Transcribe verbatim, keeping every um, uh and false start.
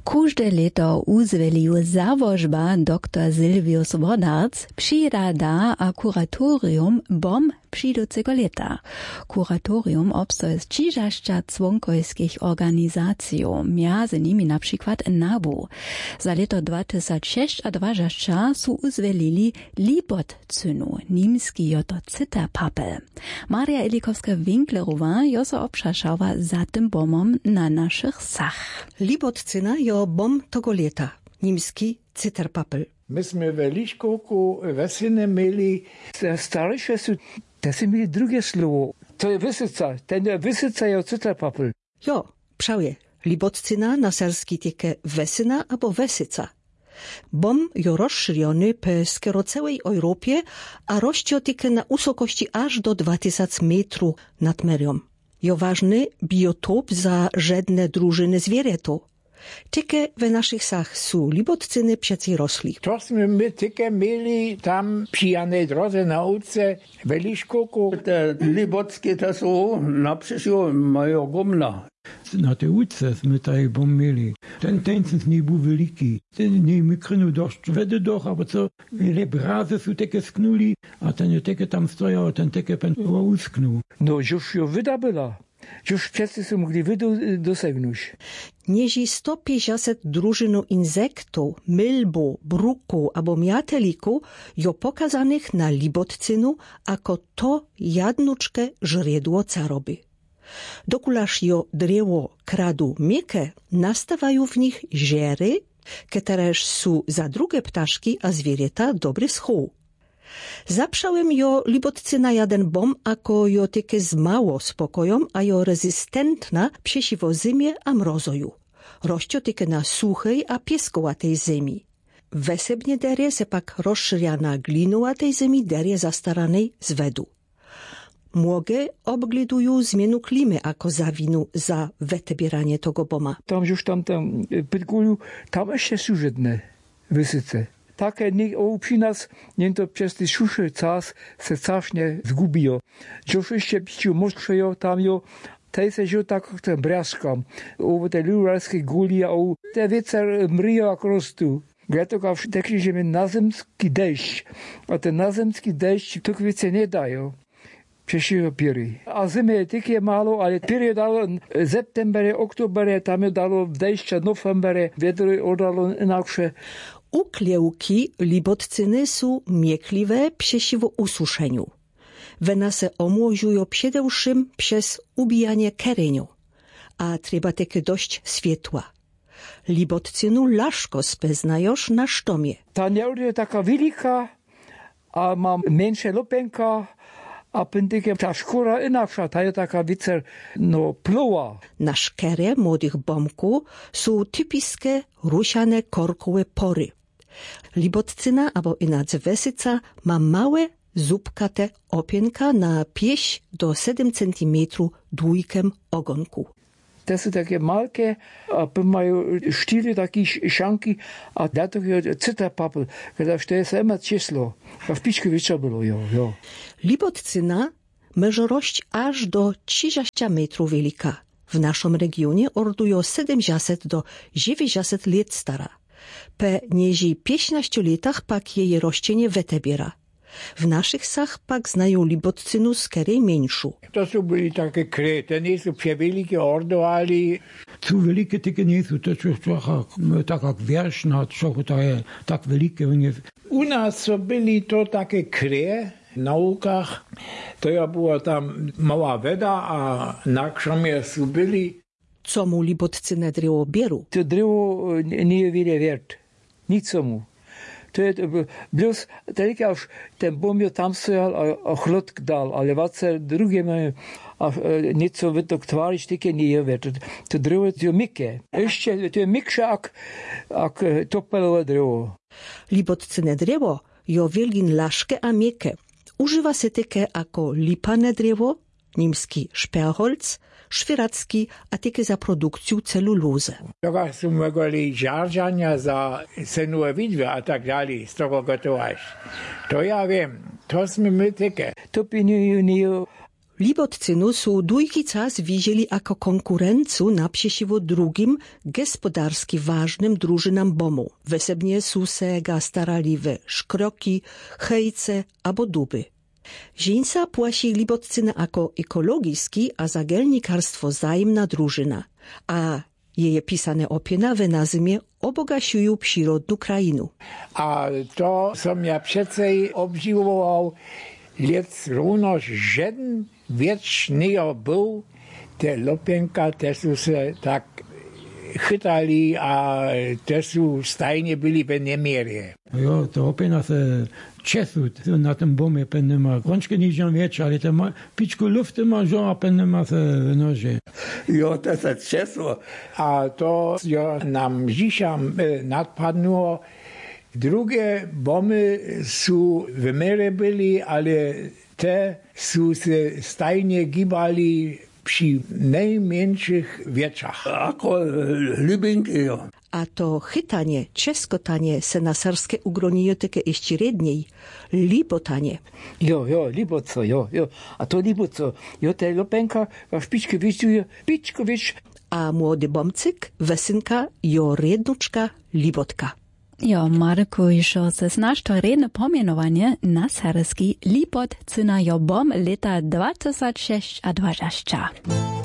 Każde leto uzwelił zawożba doktor Silvius Wodarc przyrada a kuratorium bom przyjducego leta. Kuratorium obstoje z trzydziestu członkowskich organizacji, między nimi na przykład N A B U. Za leto dwa tysiące sześć a dwa tysiące osiem su uzwelili Libotcynu, niemski joto cyterpapel. Maria Elikowska-Winklerowa joso obszaszała za tym bomom na naszych sach. Libotcyna jo bom tego leta, niemski cyterpapel. Myśmy w Liszkoku wesyny mieli starsze su, to są mieli drugie słowo. To jest wysyca, ten wysyca jo cyterpapel. Jo, przauje. Libotcyna na selski takie wesyna albo wesyca. Bom jo rozszerzony po skoro całej Europie, a rośnie tylko na wysokości aż do dwa tysiące metrów nad merią. Jo ważny biotop za żadne drużyny zwierzęto. Tylko w naszych sach są libotcyny przecie rosli. Tośmy my tylko mieli tam pijanej drodze na ulicy w Liszkoku. Te libockie to są na przyszło mają gumna. Na tej ulicy my tutaj bom mieli. Ten tencens nie był wielki. Ten nie mikrynu dość wedy doch, ale co wiele brazy są takie sknuli, a ten takie tam stoją, ten takie pen usknął. No już jo wyda była. Już wszyscy są mogli wydu dosięgnąć. Nieży sto pięćdziesiąt drużyn insektów, mylbu, bruku albo miateliku jo pokazanych na Libotcynu, jako to jadnuczkę żriedło caroby. Dokulaż jo drewo kradu miekę, nastawają w nich żery, któreż są za drugie ptaszki a zwierzęta dobry schół. Zaprzałem jo Libotcyna jeden bom, ako jo tyke z mało spokojem, a jo rezystentna przeciwo zimie a mrozoju. Rościo tyke na suchej a pieskołatej ziemi. Wesebnie derie se pak rozszerza na glinołatej ziemi derie zastaranej z wedu. Młoge obglidują zmienu klimy ako zawinu za wetebieranie tego boma. Tam już tam tam pytkuju, tam jeszcze są żadne wysyce. Takie nie przy nas, nie to przez te suszy czas se caśnie zgubiło. Już jeszcze piciu mostrzejo tam jo, tej se jo tak ten braskam. U te luralskie guli, a u te wiece mryjo jak rostu. Dlatego taki, że my nazemski deszcz, a ten nazemski deszcz to wiece nie dają. Przesiło piry. A zimy je takie mało, ale piry dalo w septembrze, oktobrze, tam je dalo w deszczu, novembrze, wietry oddalo inaksze. Uklewki libotcyny są miekliwe przeciwko ususzeniu. One se omłożują przede wszystkim przez ubijanie kereniu, a trzeba takie dość światła. Libotcynu laszko speznajosz na sztomie. Ta nie jest taka wielka, a ma mniejsze lopenka, a pędykiem ta skóra inakša, ta jest taka wicer, no, plowa. Na szkerę młodych bomku są typiskie rusiane korkowe pory. Libotcyna albo inaczej wesyca ma małe, zupkate opienka na pięć do siedmiu centymetrów długim ogonku. To są takie malkie, a mają sztyle takie szanki, a dlatego jest cyterpapel, kiedy to jest immer czyslo. A w piczku wieczo było, jo, jo. Libotcyna może rość aż do trzydziestu metrów wielka. W naszym regionie ordują siedemdziesiąt do dziewięćdziesięciu lat stara. Po nieży piętnastu latach pak jej rościenie wetebiera. W naszych sach pak znają Libotcynu skerej mniejszą. To są byli takie kry, to nie są przewielkie ordo, ale... Zu wielkie takie nie są, to jest tak jak wierszna, to jest tak wielkie. U nas są byli to takie kry na łukach, to ja była tam mała weda, a na krzomie są byli... Co mu Libotcynę drewo bieru? To drewo nie jest wiele wert, nic mu. To jest plus, tylko już ten bomb tam stojał, a, a chlot dal, ale wace drugie mają, a nieco wytok twarzyć, tylko nie jest wert. To drewo jest mikke. Jeszcze to jest miksze jak, jak topelowe drewo. Libotcynę drewo jo wielgin laszke a mieke. Używa się tylko jako lipane drewo, niemski Sperrholz, szwiracki, a tylko za produkcję celulozy. Teraz są mogli żarżania za senue widły, a tak dalej, z tego gotować. To ja wiem, to jsme my tylko. To by nie, nie Libotcynu su dujki czas widzieli jako konkurencu naprzeciwko drugim gospodarski ważnym drużynam bomu. Wesebnie su sega starali we szkroki, hejce albo duby. Żeńca płasi Libotcyna jako ekologiski, a zagelnikarstwo zajemna drużyna, a jej pisane opiena w nazwie obogasiują przyrodną krainu. A to som ja przecej obdziwował, lec równo żaden wiecznego był, te lopenka też się tak chytali, a też stajnie byli w niemierze. Jo, to opiena se Česu na tym bomie penne ma rączkę niżą wiecz, ale to ma piczku lufty ma żo, a penne ma se w noże. Jo, to jest Česu. A to jo nam dzisiaj nadpadło. Drugie bomby są w miarę byli, ale te są się stajnie gibali przy najmniejszych wieczach. Ako Lubinki, jo. A to chytanie, czeskotanie se na serskie ugronijo takie jeszcze redniej, libotanie. Jo, jo, liboco, jo, jo. A to liboco, jo, te lopenka, w piczkę wiesz, piczko wiesz. A młody bomcyk, wesynka, jo rednuczka, libotka. Jo, Marku, išo se znaš to redne pomenovanje na serski Libotcyna jo bom leta dvacet šest a dvacet.